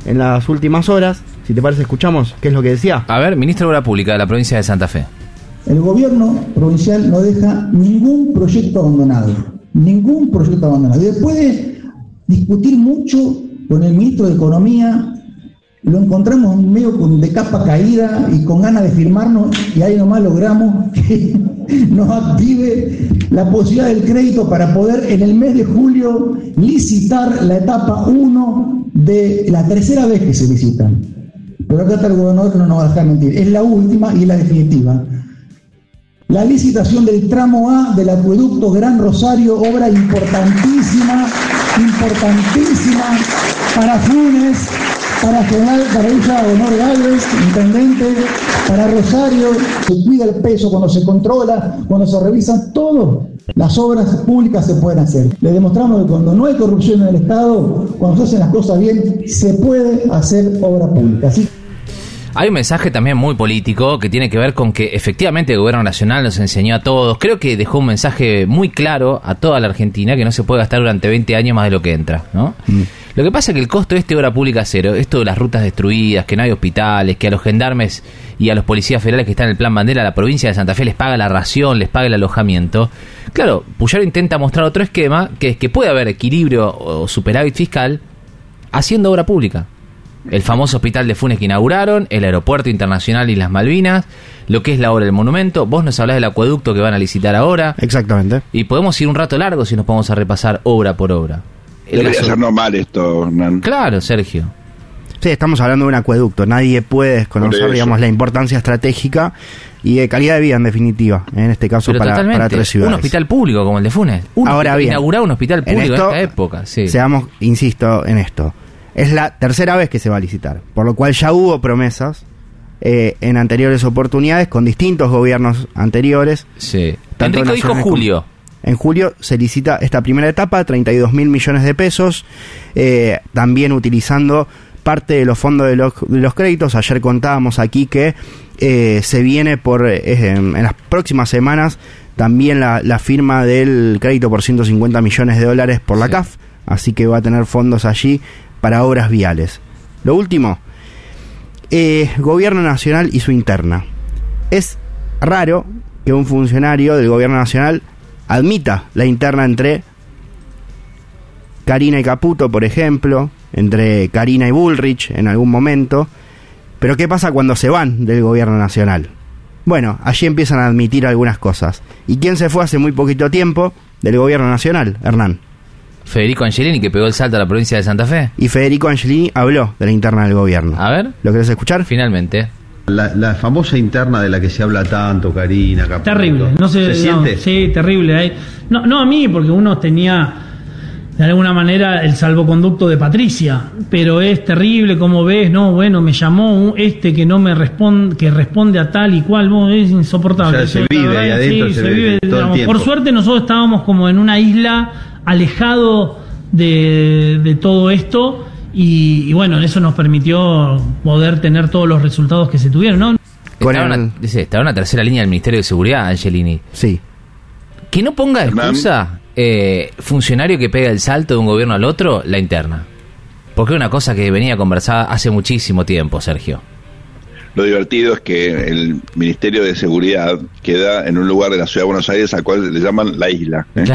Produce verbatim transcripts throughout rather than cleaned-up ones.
en las últimas horas. Si te parece, escuchamos qué es lo que decía. A ver, ministro de Obra Pública de la provincia de Santa Fe. El gobierno provincial no deja ningún proyecto abandonado, ningún proyecto abandonado. Y después de discutir mucho con el ministro de Economía, lo encontramos medio de capa caída y con ganas de firmarnos, y ahí nomás logramos que nos active la posibilidad del crédito para poder en el mes de julio licitar la etapa uno de la tercera vez que se licitan. Pero acá el gobernador no nos va a dejar mentir, es la última y es la definitiva. La licitación del tramo A del acueducto Gran Rosario, obra importantísima, importantísima para Funes, para General Caravilla Honor Gálvez, intendente, para Rosario. Se cuida el peso cuando se controla, cuando se revisan todo. Las obras públicas se pueden hacer. Le demostramos que cuando no hay corrupción en el Estado, cuando se hacen las cosas bien, se puede hacer obra pública. Así hay un mensaje también muy político que tiene que ver con que efectivamente el gobierno nacional nos enseñó a todos, creo que dejó un mensaje muy claro a toda la Argentina, que no se puede gastar durante veinte años más de lo que entra, ¿no? Mm. Lo que pasa es que el costo de este obra pública cero, esto de las rutas destruidas, que no hay hospitales, que a los gendarmes y a los policías federales que están en el plan bandera, la provincia de Santa Fe les paga la ración, les paga el alojamiento. Claro, Puyaro intenta mostrar otro esquema, que es que puede haber equilibrio o superávit fiscal haciendo obra pública. El famoso hospital de Funes que inauguraron, el aeropuerto internacional y las Malvinas, lo que es la obra del monumento. Vos nos hablás del acueducto que van a licitar ahora. Exactamente. Y podemos ir un rato largo si nos ponemos a repasar obra por obra. Debería ser normal esto, Hernán. Claro, Sergio. Sí, estamos hablando de un acueducto. Nadie puede desconocer, digamos, la importancia estratégica y de calidad de vida, en definitiva. En este caso, para, para tres ciudades. Un hospital público como el de Funes. Un Ahora hospital, bien, inaugurar un hospital público en, esto, en esta época. Sí. Seamos, insisto en esto. Es la tercera vez que se va a licitar, por lo cual ya hubo promesas eh, en anteriores oportunidades con distintos gobiernos anteriores. Sí. Enrico dijo julio. En julio se licita esta primera etapa, treinta y dos mil millones de pesos, eh, también utilizando parte de los fondos de los, de los créditos. Ayer contábamos aquí que eh, se viene por eh, en, en las próximas semanas también la, la firma del crédito por ciento cincuenta millones de dólares por la sí. C A F, así que va a tener fondos allí para obras viales. Lo último, eh, Gobierno Nacional y su interna. Es raro que un funcionario del Gobierno Nacional admita la interna entre Karina y Caputo, por ejemplo, entre Karina y Bullrich en algún momento. Pero ¿qué pasa cuando se van del Gobierno Nacional? Bueno, allí empiezan a admitir algunas cosas. ¿Y quién se fue hace muy poquito tiempo del Gobierno Nacional, Hernán? Federico Angelini, que pegó el salto a la provincia de Santa Fe. Y Federico Angelini habló de la interna del gobierno. A ver. ¿Lo querés escuchar? Finalmente. La, la famosa interna de la que se habla tanto, Karina, Caputo. Terrible. No se, ¿Se no, siente? Sí, terrible. Hay, no, no a mí, porque uno tenía de alguna manera el salvoconducto de Patricia, pero es terrible como ves, no, bueno, me llamó este que no me responde, que responde a tal y cual, no, es insoportable. O sea, se vive ahí adentro, sí, se, se vive vive, todo digamos, el tiempo. por suerte nosotros estábamos como en una isla alejado de, de todo esto y, y bueno, eso nos permitió poder tener todos los resultados que se tuvieron, ¿no? Estaba, una, dice, estaba en una tercera línea del Ministerio de Seguridad, Angelini. Sí. Que no ponga excusa eh, funcionario que pega el salto de un gobierno al otro, la interna. Porque es una cosa que venía conversada hace muchísimo tiempo, Sergio. Lo divertido es que el Ministerio de Seguridad queda en un lugar de la Ciudad de Buenos Aires al cual le llaman La Isla. ¿eh?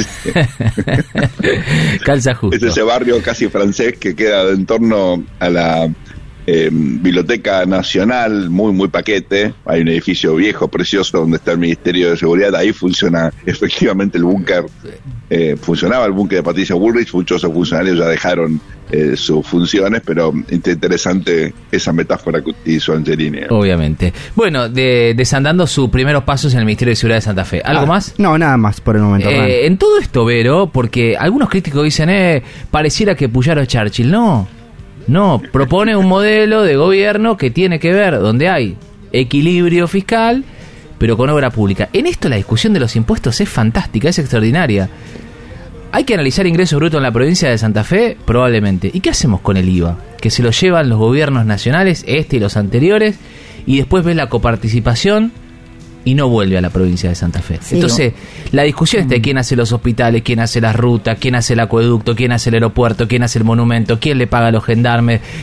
Calza justo. Es ese barrio casi francés que queda en torno a la eh, Biblioteca Nacional, muy, muy paquete. Hay un edificio viejo, precioso, donde está el Ministerio de Seguridad. Ahí funciona efectivamente el búnker. Eh, funcionaba el búnker de Patricia Bullrich. Muchos de esos funcionarios ya dejaron eh, sus funciones, pero interesante esa metáfora que utilizó Angelini. Obviamente. Bueno, de, desandando sus primeros pasos en el Ministerio de Seguridad de Santa Fe. ¿Algo ah, más? No, nada más por el momento. Eh, en todo esto, Vero, porque algunos críticos dicen, eh, pareciera que Puyaro es Churchill. No, no, propone un modelo de gobierno que tiene que ver donde hay equilibrio fiscal, pero con obra pública. En esto la discusión de los impuestos es fantástica, es extraordinaria. ¿Hay que analizar ingreso bruto en la provincia de Santa Fe? Probablemente. ¿Y qué hacemos con el I V A? Que se lo llevan los gobiernos nacionales, este y los anteriores, y después ves la coparticipación y no vuelve a la provincia de Santa Fe. Sí, entonces, ¿no? La discusión está de quién hace los hospitales, quién hace las rutas, quién hace el acueducto, quién hace el aeropuerto, quién hace el monumento, quién le paga a los gendarmes,